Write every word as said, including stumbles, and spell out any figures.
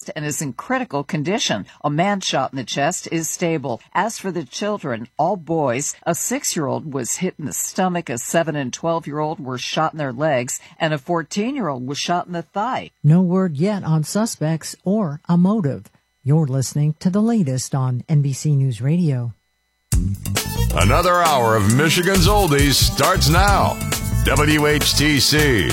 chest and is in critical condition. A man shot in the chest is stable. As for the children, all boys, a six-year-old was hit in the stomach, a seven and twelve-year-old were shot in their legs, and a fourteen-year-old was shot in the thigh. No word yet on suspects or a motive. You're listening to the latest on N B C News Radio. Another hour of Michigan's Oldies starts now. W H T C.